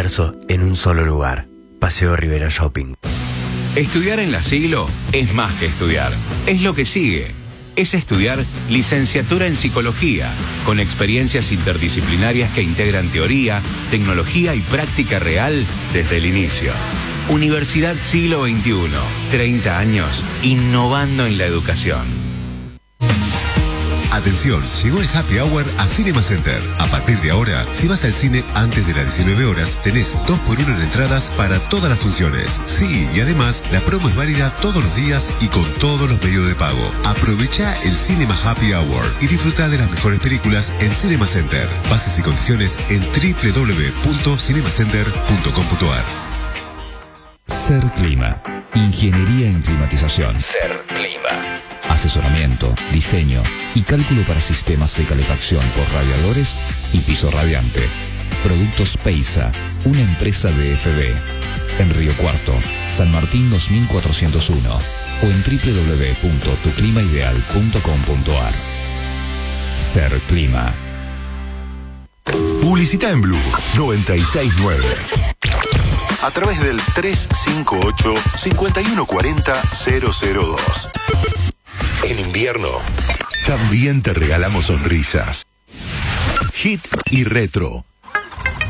universo en un solo lugar. Paseo Rivera Shopping. Estudiar en La Siglo es más que estudiar. Es lo que sigue. Es estudiar licenciatura en psicología, con experiencias interdisciplinarias que integran teoría, tecnología y práctica real desde el inicio. Universidad Siglo XXI, 30 años innovando en la educación. Atención, llegó el Happy Hour a Cinema Center. A partir de ahora, si vas al cine antes de las 19 horas, tenés 2x1 en entradas para todas las funciones. Sí, y además, la promo es válida todos los días y con todos los medios de pago. Aprovecha el Cinema Happy Hour y disfruta de las mejores películas en Cinema Center. Bases y condiciones en www.cinemacenter.com.ar. Ser Clima. Ingeniería en climatización. Ser Clima. Asesoramiento, diseño y cálculo para sistemas de calefacción por radiadores y piso radiante. Productos Peisa, una empresa de FB. En Río Cuarto, San Martín 2401 o en www.tuclimaideal.com.ar. Ser Clima. Publicita en Blue 969. A través del 358-5140-002. En invierno, también te regalamos sonrisas. Hit y retro.